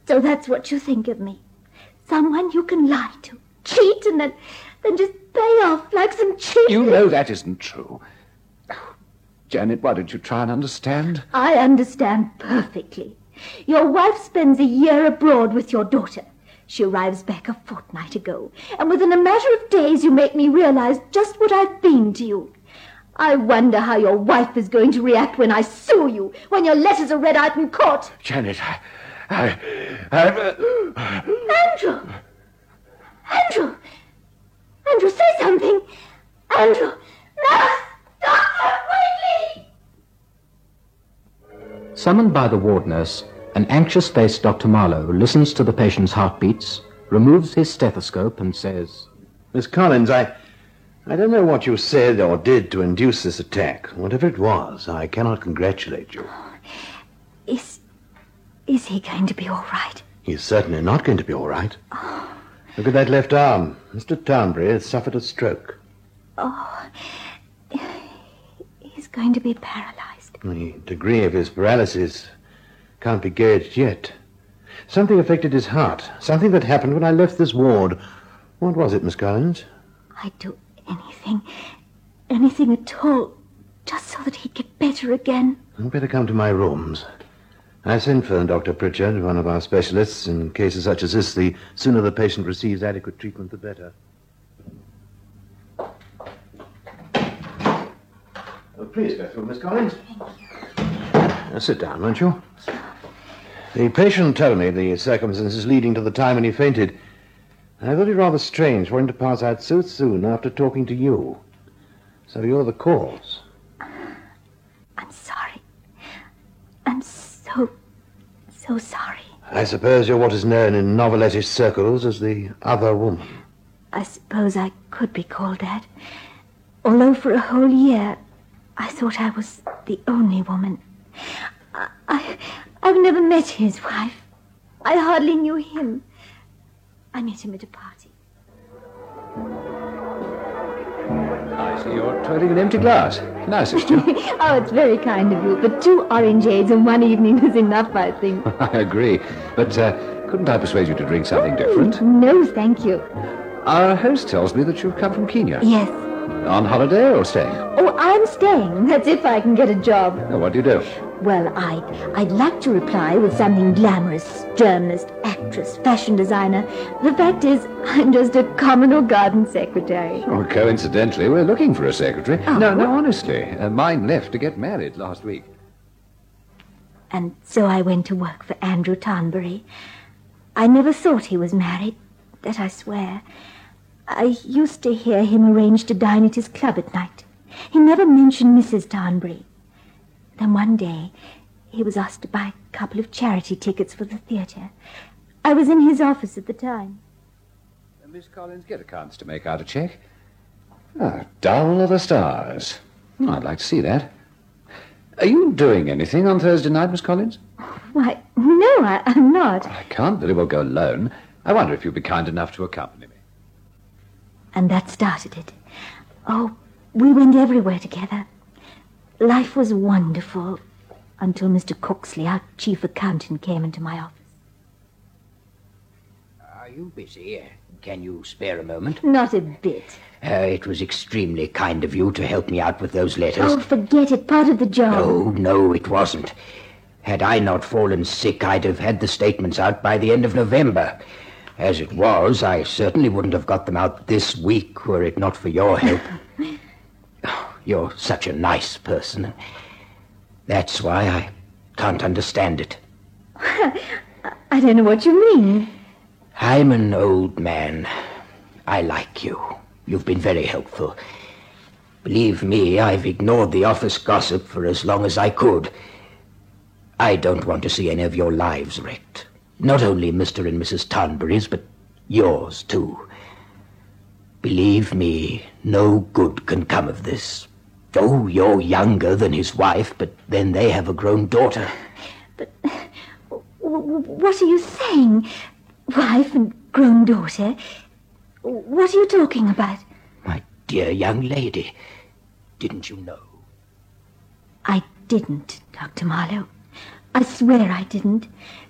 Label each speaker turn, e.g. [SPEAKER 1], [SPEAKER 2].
[SPEAKER 1] So that's what you think of me. Someone you can lie to, cheat, and then just pay off like some cheap...
[SPEAKER 2] You know that isn't true. Janet, why don't you try and understand?
[SPEAKER 1] I understand perfectly. Your wife spends a year abroad with your daughter. She arrives back a fortnight ago, and within a matter of days you make me realize just what I've been to you. I wonder how your wife is going to react when I sue you, when your letters are read out in court.
[SPEAKER 2] Janet,
[SPEAKER 1] Andrew! Andrew, say something! Andrew! Nurse! Doctor, quickly!
[SPEAKER 3] Summoned by the ward nurse, an anxious-faced Dr. Marlowe listens to the patient's heartbeats, removes his stethoscope and says,
[SPEAKER 4] Miss Collins, I don't know what you said or did to induce this attack. Whatever it was, I cannot congratulate you.
[SPEAKER 1] Is he going to be all right?
[SPEAKER 4] He's certainly not going to be all right. Oh. Look at that left arm. Mr. Townbury has suffered a stroke.
[SPEAKER 1] Oh, he's going to be paralyzed.
[SPEAKER 4] The degree of his paralysis can't be gauged yet. Something affected his heart. Something that happened when I left this ward. What was it, Miss Collins?
[SPEAKER 1] I'd do anything at all, just so that he'd get better again.
[SPEAKER 4] You'd better come to my rooms. I sent for Dr. Pritchard, one of our specialists. In cases such as this, the sooner the patient receives adequate treatment, the better. Please go through, Miss Collins. Sit down, won't you? The patient told me the circumstances leading to the time when he fainted. I thought it rather strange for him to pass out so soon after talking to you. So you're the cause.
[SPEAKER 1] I'm sorry. I'm so sorry.
[SPEAKER 4] I suppose you're what is known in novelette circles as the other woman.
[SPEAKER 1] I suppose I could be called that. Although for a whole year, I thought I was the only woman. I've never met his wife. I hardly knew him. I met him at a party.
[SPEAKER 2] I see you're toiling an empty glass. Can I assist you?
[SPEAKER 1] Oh, it's very kind of you, but 2 orangeades in one evening is enough, I think.
[SPEAKER 2] I agree. But couldn't I persuade you to drink something different?
[SPEAKER 1] No, thank you.
[SPEAKER 2] Our host tells me that you've come from Kenya.
[SPEAKER 1] Yes.
[SPEAKER 2] On holiday or staying?
[SPEAKER 1] Oh, I'm staying. That's if I can get a job.
[SPEAKER 2] Oh, what do you do?
[SPEAKER 1] Well, I'd like to reply with something glamorous. Journalist, actress, fashion designer. The fact is, I'm just a common or garden secretary.
[SPEAKER 2] Oh, coincidentally, we're looking for a secretary.
[SPEAKER 1] Oh.
[SPEAKER 2] No, honestly. Mine left to get married last week.
[SPEAKER 1] And so I went to work for Andrew Townbury. I never thought he was married. That I swear. I used to hear him arrange to dine at his club at night. He never mentioned Mrs. Townbury. Then one day, he was asked to buy a couple of charity tickets for the theatre. I was in his office at the time.
[SPEAKER 2] Miss Collins, get accounts to make out a check. Dull of the stars. Oh, I'd like to see that. Are you doing anything on Thursday night, Miss Collins?
[SPEAKER 1] Why, no, I'm not.
[SPEAKER 2] I can't very well go alone. I wonder if you'd be kind enough to accompany me.
[SPEAKER 1] And that started it. Oh, we went everywhere together. Life was wonderful until Mr. Cooksley, our chief accountant, came into my office.
[SPEAKER 5] Are you busy? Can you spare a moment?
[SPEAKER 1] Not a bit.
[SPEAKER 5] It was extremely kind of you to help me out with those letters.
[SPEAKER 1] Oh, forget it. Part of the job.
[SPEAKER 5] No, it wasn't. Had I not fallen sick, I'd have had the statements out by the end of November. As it was, I certainly wouldn't have got them out this week were it not for your help. You're such a nice person. That's why I can't understand it.
[SPEAKER 1] I don't know what you mean.
[SPEAKER 5] I'm an old man. I like you. You've been very helpful. Believe me, I've ignored the office gossip for as long as I could. I don't want to see any of your lives wrecked. Not only Mr. and Mrs. Townbury's, but yours, too. Believe me, no good can come of this. Oh, you're younger than his wife, but then they have a grown daughter.
[SPEAKER 1] But what are you saying? Wife and grown daughter? What are you talking about?
[SPEAKER 5] My dear young lady, didn't you know?
[SPEAKER 1] I didn't, Dr. Marlowe. I swear I didn't.